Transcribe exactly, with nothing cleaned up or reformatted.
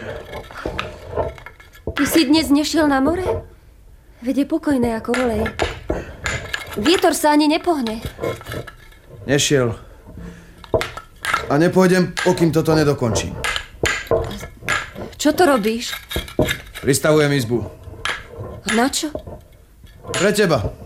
Ty si dnes nešiel na more? Veď je pokojné ako olej. Vietor sa ani nepohne. Nešiel. A nepôjdem, pokým toto nedokončím. Čo to robíš? Pristavujem izbu. Na čo? Pre teba.